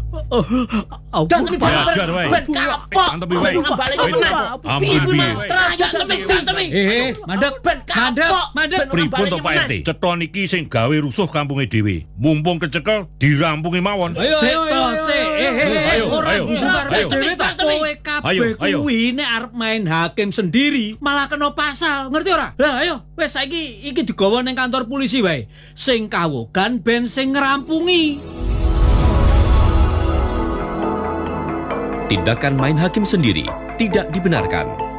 Dan tapi Belajar wae. ben kapok. Antepi wae. Ngembali Ayo, meneh. ampun, Piye piye? Temi. Mandek, Ben kapok. mandek. Pripun to Pak RT? Cetha niki sing gawe rusuh kampunge dhewe. Mumpung kecekel dirampungi mawon. Ayo. Ayo, ayo, ayo. Dewe tak kowe Ayo, kabeh ayo. kuwi nek arep main hakim sendiri malah kena pasal, ngerti ora? Lah ayo, wis saiki iki digawa ning kantor polisi wae. Sing kawogan ben sing ngrampungi. Tindakan main hakim sendiri tidak dibenarkan.